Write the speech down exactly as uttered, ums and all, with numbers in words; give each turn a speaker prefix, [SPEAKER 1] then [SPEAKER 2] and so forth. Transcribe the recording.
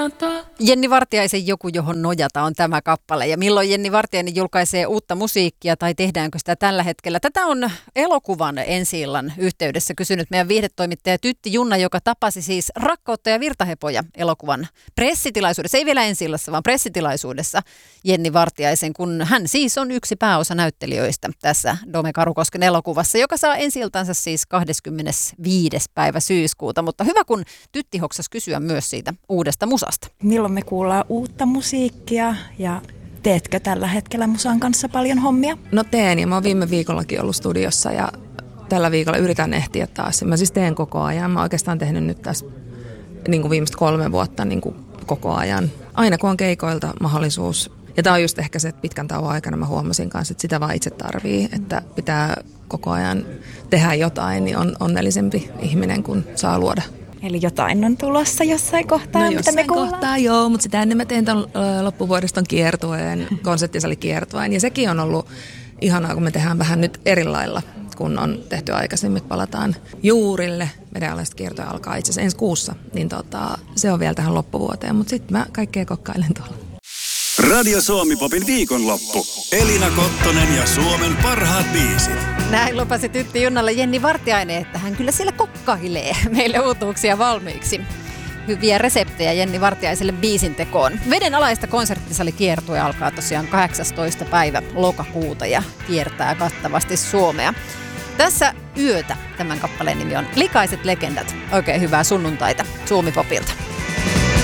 [SPEAKER 1] nojata.
[SPEAKER 2] Jenni Vartiaisen Joku, johon nojata on tämä kappale. Ja milloin Jenni Vartiainen julkaisee uutta musiikkia tai tehdäänkö sitä tällä hetkellä? Tätä on elokuvan ensi-illan yhteydessä kysynyt meidän viihdetoimittaja Tytti Junna, joka tapasi siis Rakkautta ja virtahepoja elokuvan pressitilaisuudessa. Ei vielä ensi-illassa, vaan pressitilaisuudessa Jenni Vartiaisen, kun hän siis on yksi pääosa näyttelijöistä tässä Dome Karukosken elokuvassa, joka saa ensi-iltansa siis kahdeskymmenesviides päivä syyskuuta. Mutta hyvä, kun Tytti hoksasi kysyä myös siitä uudesta musasta.
[SPEAKER 3] Milloin me kuullaan uutta musiikkia ja teetkö tällä hetkellä musan kanssa paljon hommia?
[SPEAKER 1] No teen, ja mä oon viime viikollakin ollut studiossa ja tällä viikolla yritän ehtiä taas. Mä siis teen koko ajan. Mä oon oikeastaan tehnyt nyt tässä niin kuin viimeiset kolme vuotta niin kuin koko ajan. Aina kun on keikoilta mahdollisuus. Ja tää on just ehkä se, että pitkän tauon aikana mä huomasin kanssa, että sitä vaan itse tarvii, että pitää koko ajan tehdä jotain, niin on onnellisempi ihminen, kun saa luoda.
[SPEAKER 3] Eli jotain on tulossa jossain kohtaa,
[SPEAKER 1] no,
[SPEAKER 3] mitä
[SPEAKER 1] jossain
[SPEAKER 3] me kuullaan?
[SPEAKER 1] kohtaa, joo, mutta sitä ennen mä teen tämän loppuvuodeston kiertueen, konserttisalikiertueen. Ja sekin on ollut ihanaa, kun me tehdään vähän nyt eri lailla, kun on tehty aikaisemmin. Palataan juurille. Meidän alaista kiertoja alkaa itse asiassa ensi kuussa, niin tota, se on vielä tähän loppuvuoteen. Mutta sitten mä kaikkea kokkailen tuolla.
[SPEAKER 4] Radio Suomi-popin viikonloppu. Elina Kottonen ja Suomen parhaat biisit.
[SPEAKER 2] Näin lupasi Tytti Junnalle Jenni Vartiainen, että hän kyllä siellä kokkailee meille uutuuksia valmiiksi. Hyviä reseptejä Jenni Vartiaiselle biisin tekoon. Vedenalaista konserttisalikiertue alkaa tosiaan kahdeksastoista päivä lokakuuta ja kiertää kattavasti Suomea. Tässä yötä tämän kappaleen nimi on Likaiset legendat. Oikein hyvää sunnuntaita Suomi-popilta.